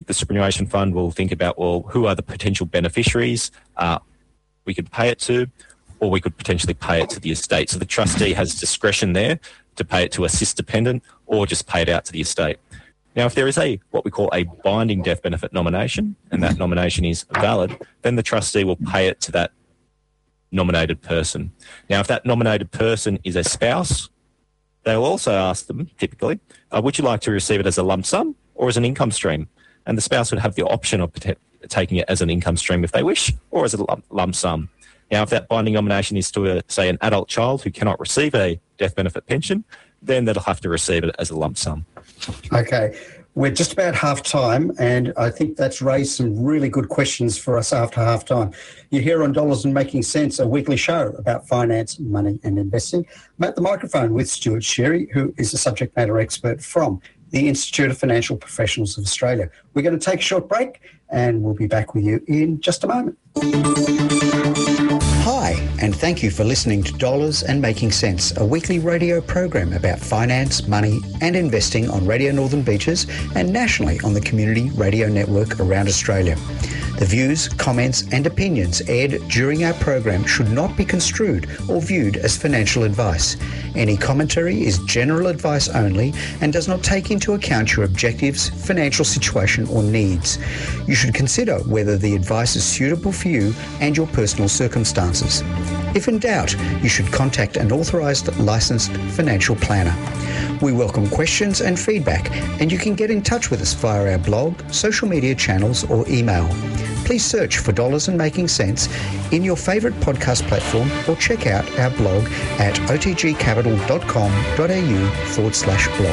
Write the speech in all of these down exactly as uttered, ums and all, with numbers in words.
the superannuation fund will think about, well, who are the potential beneficiaries uh, we could pay it to, or we could potentially pay it to the estate. So the trustee has discretion there to pay it to a cis dependent or just pay it out to the estate. Now, if there is a what we call a binding death benefit nomination, and that nomination is valid, then the trustee will pay it to that nominated person. Now, if that nominated person is a spouse, they'll also ask them, typically, uh, would you like to receive it as a lump sum or as an income stream? And the spouse would have the option of taking it as an income stream if they wish, or as a lump, lump sum. Now, if that binding nomination is to, a, say, an adult child who cannot receive a death benefit pension, then they'll have to receive it as a lump sum. Okay. We're just about half time, and I think that's raised some really good questions for us after half time. You're here on Dollars and Making Sense, a weekly show about finance, money and investing. I'm at the microphone with Stuart Sherry, who is a subject matter expert from the Institute of Financial Professionals of Australia. We're going to take a short break, and we'll be back with you in just a moment. Hi, and thank you for listening to Dollars and Making Sense, a weekly radio program about finance, money and investing on Radio Northern Beaches and nationally on the Community Radio Network around Australia. The views, comments and opinions aired during our program should not be construed or viewed as financial advice. Any commentary is general advice only and does not take into account your objectives, financial situation or needs. You should consider whether the advice is suitable for you and your personal circumstances. If in doubt, you should contact an authorised licensed financial planner. We welcome questions and feedback, and you can get in touch with us via our blog, social media channels or email. Please search for Dollars and Making Sense in your favourite podcast platform or check out our blog at otgcapital.com.au forward slash blog.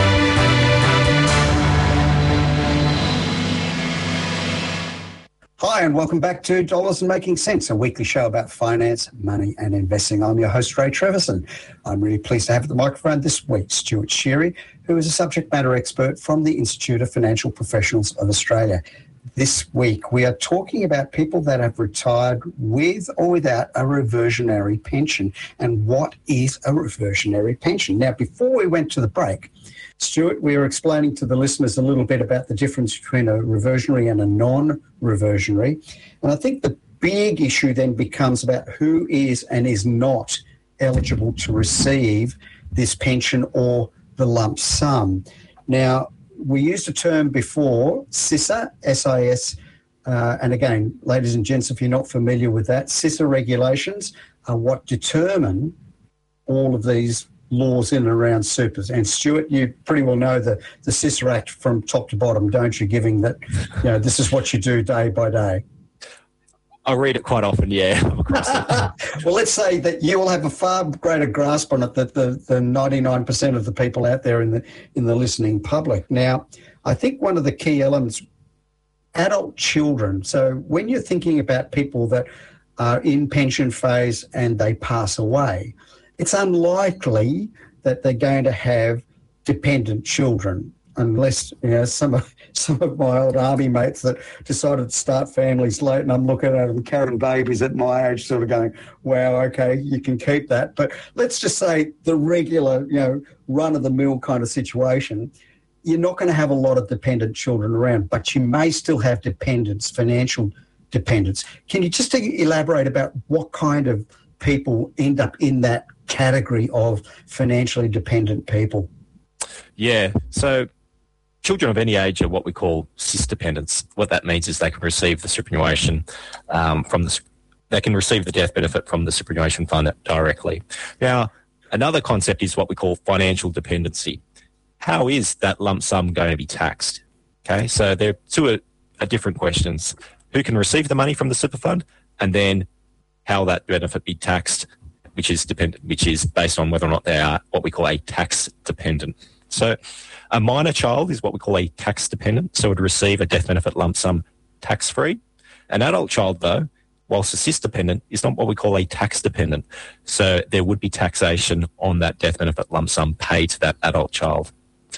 Hi, and welcome back to Dollars and Making Sense, a weekly show about finance, money and investing. I'm your host, Ray Treverson. I'm really pleased to have at the microphone this week Stuart Sherry, who is a subject matter expert from the Institute of Financial Professionals of Australia. This week, we are talking about people that have retired with or without a reversionary pension, and what is a reversionary pension. Now, before we went to the break, Stuart, we were explaining to the listeners a little bit about the difference between a reversionary and a non-reversionary. And I think the big issue then becomes about who is and is not eligible to receive this pension or the lump sum. Now, we used a term before, S I S A, S I S, uh, and again, ladies and gents, if you're not familiar with that, S I S A regulations are what determine all of these laws in and around supers. And Stuart, you pretty well know the, the S I S A Act from top to bottom, don't you, giving that, you know, this is what you do day by day. I read it quite often, yeah. Well, let's say that you will have a far greater grasp on it than the, the ninety-nine percent of the people out there in the in the listening public. Now, I think one of the key elements, adult children. So when you're thinking about people that are in pension phase and they pass away, it's unlikely that they're going to have dependent children, unless, you know, some of some of my old army mates that decided to start families late, and I'm looking at them carrying babies at my age, sort of going, wow, okay, you can keep that. But let's just say the regular, you know, run-of-the-mill kind of situation, you're not going to have a lot of dependent children around, but you may still have dependents, financial dependents. Can you just elaborate about what kind of people end up in that category of financially dependent people? Yeah, so children of any age are what we call cis dependents. What that means is they can receive the superannuation um, from the, they can receive the death benefit from the superannuation fund directly. Now, another concept is what we call financial dependency. How is that lump sum going to be taxed? Okay, so there are two are, are different questions. Who can receive the money from the super fund, and then how that benefit be taxed, which is dependent, which is based on whether or not they are what we call a tax dependent. So a minor child is what we call a tax dependent, so it would receive a death benefit lump sum tax-free. An adult child, though, whilst a cis dependent, is not what we call a tax dependent, so there would be taxation on that death benefit lump sum paid to that adult child.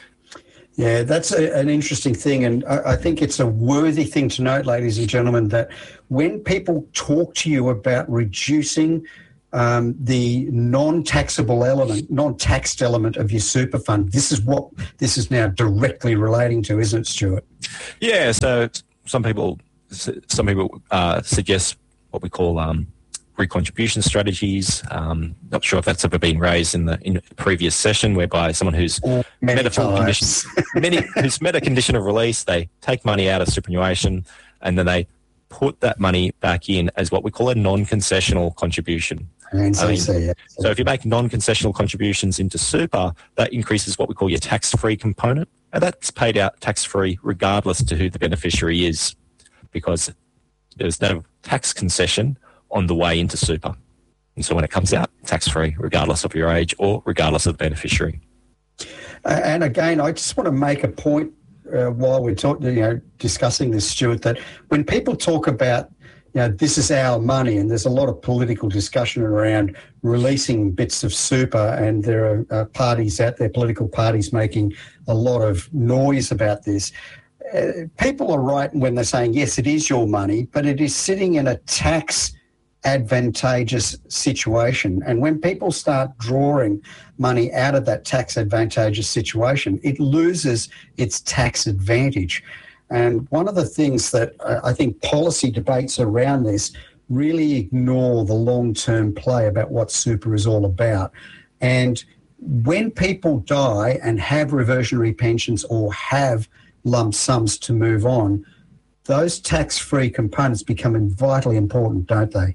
Yeah, that's a, an interesting thing, and I, I think it's a worthy thing to note, ladies and gentlemen, that when people talk to you about reducing um, the non-taxable element, non-taxed element of your super fund. This is what this is now directly relating to, isn't it, Stuart? Yeah. So some people, some people uh, suggest what we call um, recontribution strategies. Um, not sure if that's ever been raised in the in a previous session, whereby someone who's many met a full condition, many who's met a condition of release, they take money out of superannuation and then they put that money back in as what we call a non-concessional contribution. N C C, I mean, yeah. So if you make non-concessional contributions into super, that increases what we call your tax-free component, and that's paid out tax-free regardless to who the beneficiary is, because there's no tax concession on the way into super. And so when it comes out, tax-free regardless of your age or regardless of the beneficiary. Uh, and again, I just want to make a point uh, while we're talking, you know, discussing this, Stuart, that when people talk about, you know, this is our money, and there's a lot of political discussion around releasing bits of super, and there are uh, parties out there, political parties, making a lot of noise about this. Uh, people are right when they're saying, yes, it is your money, but it is sitting in a tax advantageous situation. And when people start drawing money out of that tax advantageous situation, it loses its tax advantage. And one of the things that I think policy debates around this really ignore the long-term play about what super is all about. And when people die and have reversionary pensions or have lump sums to move on, those tax-free components become vitally important, don't they?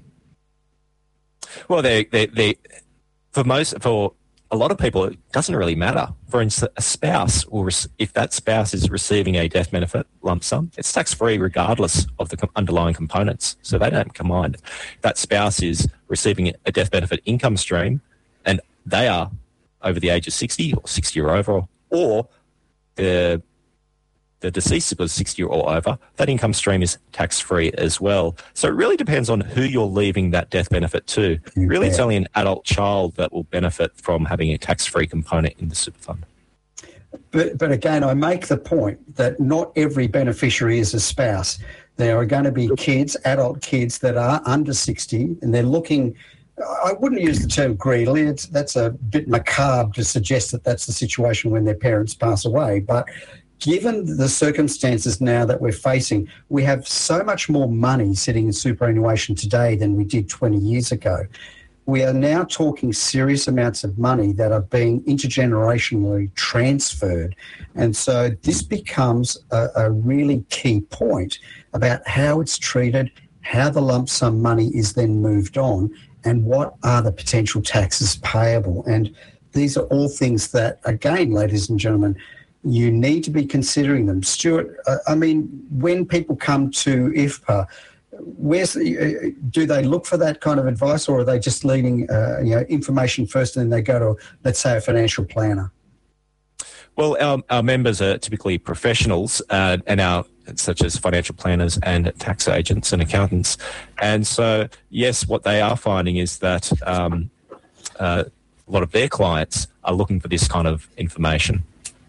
Well, they, they, they, for most, for a lot of people, it doesn't really matter. For instance, a spouse, or if that spouse is receiving a death benefit lump sum, it's tax-free regardless of the underlying components. So they don't come mind. If that spouse is receiving a death benefit income stream and they are over the age of sixty or sixty or over, or the the deceased was sixty or over, that income stream is tax-free as well. So it really depends on who you're leaving that death benefit to. Really, it's only an adult child that will benefit from having a tax-free component in the super fund. But, but again, I make the point that not every beneficiary is a spouse. There are going to be kids, adult kids that are under sixty, and they're looking... I wouldn't use the term greedily. It's, that's a bit macabre to suggest that that's the situation when their parents pass away. But given the circumstances now that we're facing, we have so much more money sitting in superannuation today than we did twenty years ago. We are now talking serious amounts of money that are being intergenerationally transferred. And so this becomes a, a really key point about how it's treated, how the lump sum money is then moved on, and what are the potential taxes payable. And these are all things that, again, ladies and gentlemen, you need to be considering them. Stuart, uh, I mean, when people come to I F P A, where's the, uh, do they look for that kind of advice, or are they just leading uh, you know, information first and then they go to, let's say, a financial planner? Well, our, our members are typically professionals, uh, and our such as financial planners and tax agents and accountants. And so, yes, what they are finding is that um, uh, a lot of their clients are looking for this kind of information.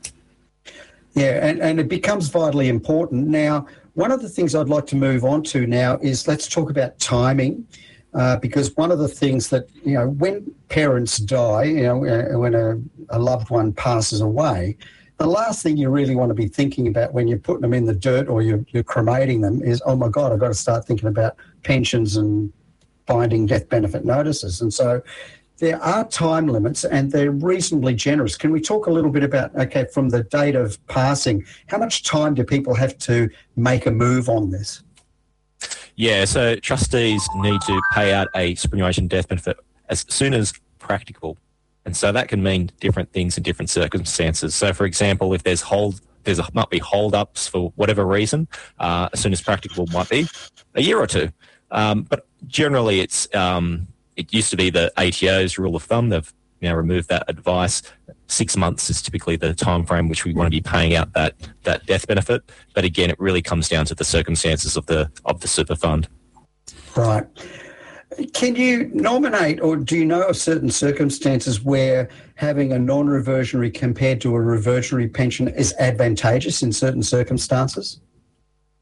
Yeah, and, and it becomes vitally important. Now, one of the things I'd like to move on to now is let's talk about timing, uh, because one of the things that, you know, when parents die, you know, when a, a loved one passes away, the last thing you really want to be thinking about when you're putting them in the dirt or you're, you're cremating them is, oh, my God, I've got to start thinking about pensions and binding death benefit notices. And so there are time limits and they're reasonably generous. Can we talk a little bit about, okay, from the date of passing, how much time do people have to make a move on this? Yeah, so trustees need to pay out a superannuation death benefit as soon as practicable. And so that can mean different things in different circumstances. So, for example, if there's hold, there's a, might be hold-ups for whatever reason, uh, as soon as practicable might be a year or two. Um, but generally it's... Um, It used to be the A T O's rule of thumb. They've now removed that advice. Six months is typically the time frame which we want to be paying out that, that death benefit. But again, it really comes down to the circumstances of the of the super fund. Right. Can you nominate, or do you know of certain circumstances where having a non-reversionary compared to a reversionary pension is advantageous in certain circumstances?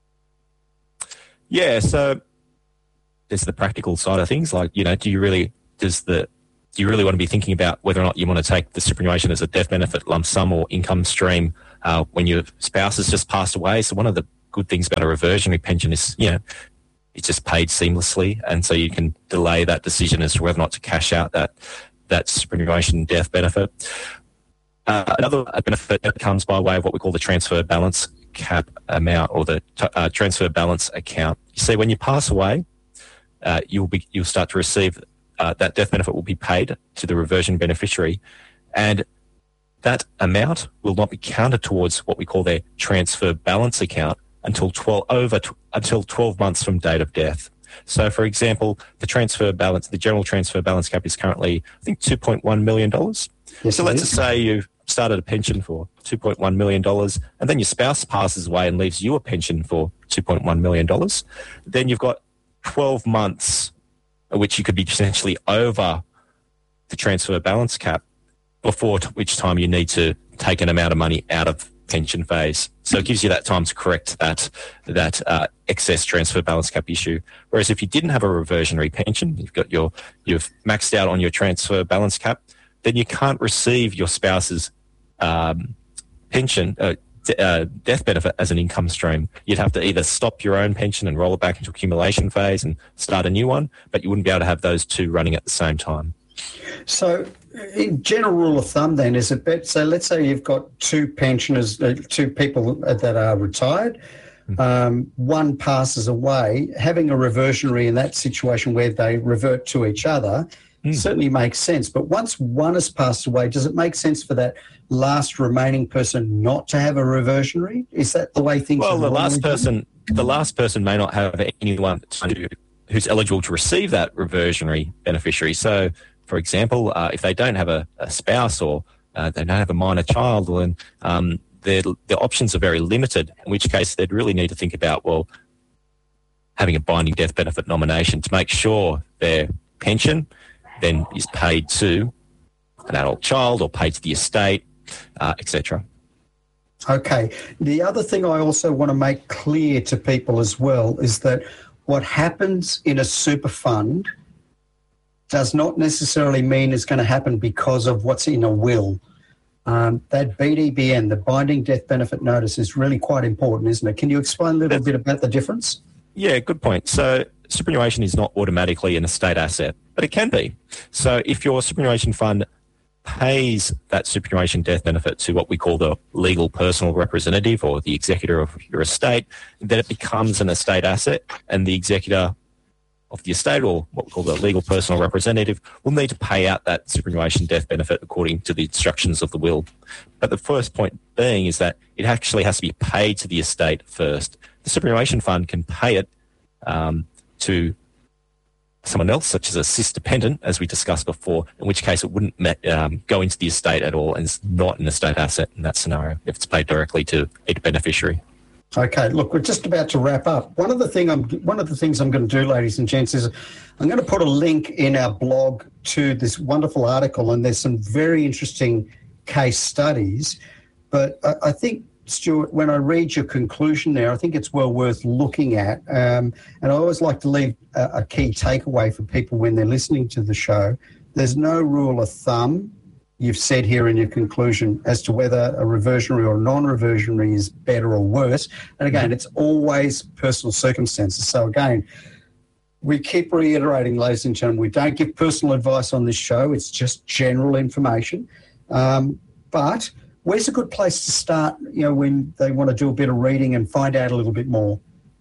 Yeah, so there's the practical side of things, like, you know, do you really does the do you really want to be thinking about whether or not you want to take the superannuation as a death benefit, lump sum, or income stream uh, when your spouse has just passed away? So one of the good things about a reversionary pension is, you know, it's just paid seamlessly, and so you can delay that decision as to whether or not to cash out that that superannuation death benefit. Uh, another benefit that comes by way of what we call the transfer balance cap amount, or the uh, transfer balance account. You see, when you pass away, uh, you'll be you'll start to receive uh, that death benefit will be paid to the reversion beneficiary, and that amount will not be counted towards what we call their transfer balance account until twelve over until twelve months from date of death. So, for example, the transfer balance, the general transfer balance cap is currently, I think, two point one million dollars. Yes, so let's just say you started a pension for two point one million dollars, and then your spouse passes away and leaves you a pension for two point one million dollars. Then you've got twelve months at which you could be potentially over the transfer balance cap, before t- which time you need to take an amount of money out of pension phase. So it gives you that time to correct that that uh, excess transfer balance cap issue. Whereas if you didn't have a reversionary pension, you've got your you've maxed out on your transfer balance cap, then you can't receive your spouse's um, pension uh, d- uh, death benefit as an income stream. You'd have to either stop your own pension and roll it back into accumulation phase and start a new one, but you wouldn't be able to have those two running at the same time. So, in general rule of thumb, then, is it better? So, let's say you've got two pensioners, uh, two people that are retired. Mm-hmm. Um, one passes away. Having a reversionary in that situation where they revert to each other mm. certainly makes sense. But once one has passed away, does it make sense for that last remaining person not to have a reversionary? Is that the way things? Well, are the last done? person, the last person may not have anyone to, who's eligible to receive that reversionary beneficiary. So, for example, uh, if they don't have a, a spouse, or uh, they don't have a minor child, then um, their, their options are very limited, in which case they'd really need to think about, well, having a binding death benefit nomination to make sure their pension then is paid to an adult child or paid to the estate, uh, et cetera. Okay. The other thing I also want to make clear to people as well is that what happens in a super fund does not necessarily mean it's going to happen because of what's in a will. Um, that B D B N, the Binding Death Benefit Notice, is really quite important, isn't it? Can you explain a little That's, bit about the difference? Yeah, good point. So superannuation is not automatically an estate asset, but it can be. So if your superannuation fund pays that superannuation death benefit to what we call the legal personal representative, or the executor of your estate, then it becomes an estate asset, and the executor of the estate, or what we call the legal personal representative, will need to pay out that superannuation death benefit according to the instructions of the will. But the first point being is that it actually has to be paid to the estate first. The superannuation fund can pay it um, to someone else, such as a sister dependent, as we discussed before, in which case it wouldn't um, go into the estate at all, and it's not an estate asset in that scenario if it's paid directly to a beneficiary. Okay, look, we're just about to wrap up. One of the thing I'm one of the things I'm going to do, ladies and gents, is I'm going to put a link in our blog to this wonderful article, and there's some very interesting case studies. But I, I think, Stuart, when I read your conclusion there, I think it's well worth looking at. Um, and I always like to leave a, a key takeaway for people when they're listening to the show. There's no rule of thumb, you've said here in your conclusion, as to whether a reversionary or non-reversionary is better or worse. And again, it's always personal circumstances. So again, we keep reiterating, ladies and gentlemen, we don't give personal advice on this show. It's just general information. Um, but where's a good place to start, you know, when they want to do a bit of reading and find out a little bit more?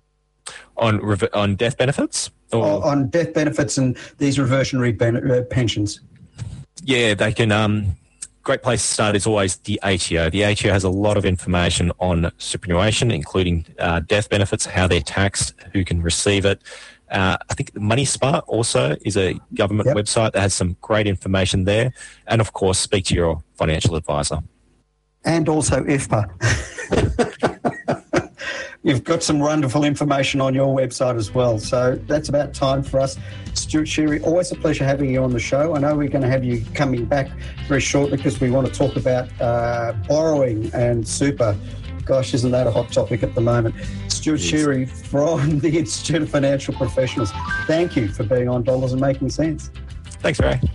On on death benefits? Or? On death benefits and these reversionary ben- uh, pensions. Yeah, they can. Um, great place to start is always the A T O. The A T O has a lot of information on superannuation, including uh, death benefits, how they're taxed, who can receive it. Uh, I think MoneySmart also is a government yep. website that has some great information there. And, of course, speak to your financial advisor. And also I F P A. You've got some wonderful information on your website as well. So that's about time for us. Stuart Sherry, always a pleasure having you on the show. I know we're going to have you coming back very shortly because we want to talk about uh, borrowing and super. Gosh, isn't that a hot topic at the moment? Stuart Sherry from the Institute of Financial Professionals, thank you for being on Dollars and Making Sense. Thanks, Ray.